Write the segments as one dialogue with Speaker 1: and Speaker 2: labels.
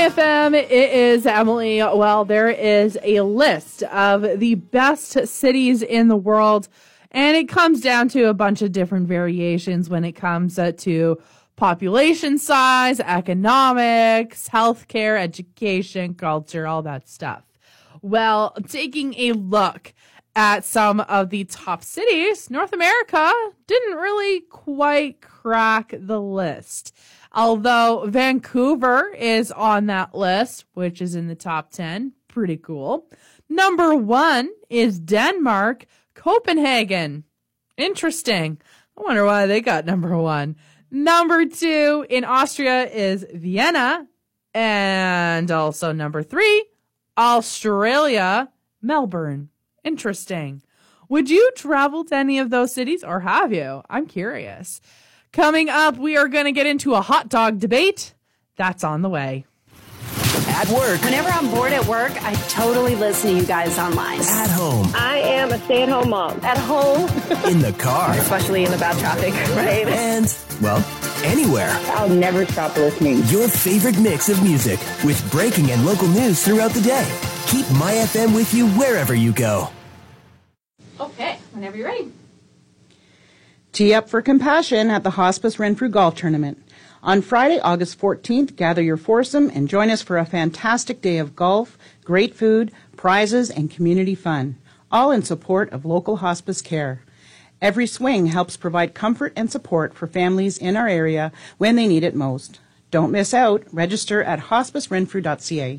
Speaker 1: My FM, it is Emily. Well, there is a list of the best cities in the world, and it comes down to a bunch of different variations when it comes to population size, economics, healthcare, education, culture, all that stuff. Well, taking a look at some of the top cities, North America didn't really quite crack the list. Although Vancouver is on that list, which is in the top 10. Pretty cool. Number 1 is Denmark, Copenhagen. Interesting. I wonder why they got number 1. Number 2 in Austria is Vienna. And also number 3, Australia, Melbourne. Interesting. Would you travel to any of those cities, or have you? I'm curious. Coming up, we are going to get into a hot dog debate. That's on the way.
Speaker 2: At work.
Speaker 3: Whenever I'm bored at work, I totally listen to you guys online.
Speaker 2: At home.
Speaker 4: I am a stay-at-home mom.
Speaker 3: At home.
Speaker 2: In the car.
Speaker 3: Especially in the bad traffic, right?
Speaker 2: And, well, anywhere.
Speaker 4: I'll never stop listening.
Speaker 2: Your favorite mix of music with breaking and local news throughout the day. Keep My FM with you wherever you go.
Speaker 1: Okay, whenever you're ready.
Speaker 5: Tee up for compassion at the Hospice Renfrew Golf Tournament. On Friday, August 14th, gather your foursome and join us for a fantastic day of golf, great food, prizes, and community fun, all in support of local hospice care. Every swing helps provide comfort and support for families in our area when they need it most. Don't miss out. Register at hospicerenfrew.ca.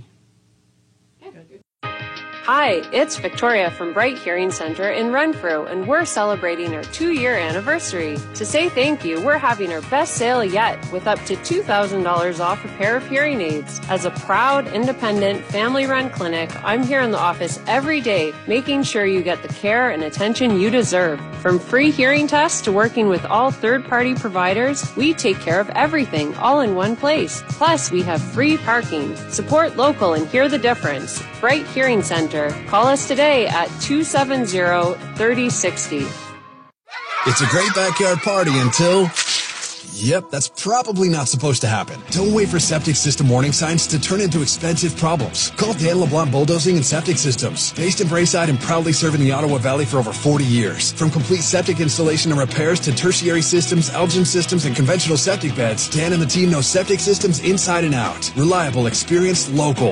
Speaker 6: Hi, it's Victoria from Bright Hearing Center in Renfrew, and we're celebrating our 2-year anniversary. To say thank you, we're having our best sale yet with up to $2,000 off a pair of hearing aids. As a proud, independent, family-run clinic, I'm here in the office every day, making sure you get the care and attention you deserve. From free hearing tests to working with all third-party providers, we take care of everything all in one place. Plus, we have free parking. Support local and hear the difference. Bright Hearing Center. Call us today at 270-3060.
Speaker 7: It's a great backyard party until... Yep, that's probably not supposed to happen. Don't wait for septic system warning signs to turn into expensive problems. Call Dan LeBlanc Bulldozing and Septic Systems. Based in Braeside and proudly serving the Ottawa Valley for over 40 years. From complete septic installation and repairs to tertiary systems, Elgin systems, and conventional septic beds, Dan and the team know septic systems inside and out. Reliable, experienced, local.